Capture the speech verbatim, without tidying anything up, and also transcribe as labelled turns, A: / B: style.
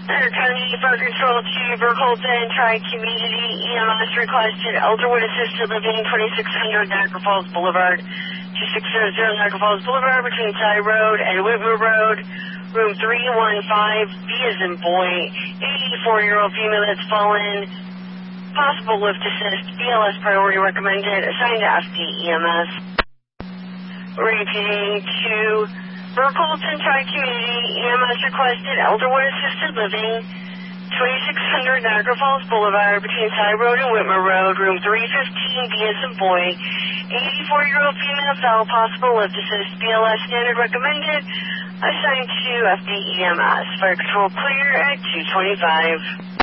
A: Center County Fire Control Chief Colton, Tri-Community E M S requested Elderwood Assisted Living, twenty-six hundred Niagara Falls Boulevard, twenty-six hundred Niagara Falls Boulevard between Ty Road and Whitmer Road, room three one five, B as in boy, eighty-four-year-old female that's fallen, possible lift assist, B L S priority recommended, assigned to F D E M S. Repeating to Colton, Tri-Community E M S requested Elderwood Assisted Living, twenty-six hundred Niagara Falls Boulevard between Ty Road and Whitmer Road, room three fifteen, B as in boy, eighty-four-year-old female fell, possible lift assist, B L S standard recommended, assigned to F D E M S. Fire control clear at two twenty-five.